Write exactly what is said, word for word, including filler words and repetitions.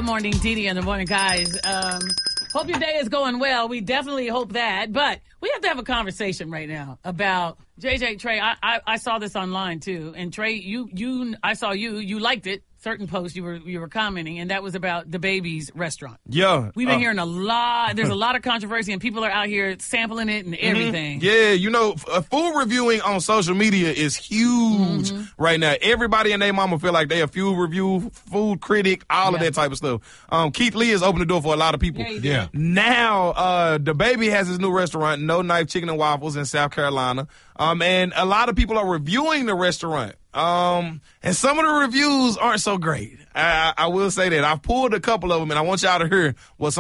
morning, Dee Dee and the Morning Guys. Um, hope your day is going well. We definitely hope that. But we have to have a conversation right now about J J, Trey. I, I, I saw this online, too. And, Trey, you, you, I saw you. You liked it. Certain posts you were you were commenting, and that was about the Baby's restaurant. Yeah. We've been uh, hearing a lot. There's a lot of controversy, and people are out here sampling it and everything. Mm-hmm. Yeah, you know, uh, food reviewing on social media is huge mm-hmm. right now. Everybody and their mama feel like they a food review, food critic, all yeah. of that type of stuff. Um, Keith Lee has opened the door for a lot of people. Yeah. yeah. Now, uh, the Baby has his new restaurant, No Knife Chicken and Waffles in South Carolina. Um, and a lot of people are reviewing the restaurant. Um, and some of the reviews aren't so great. I, I, I will say that. I've pulled a couple of them, and I want y'all to hear what some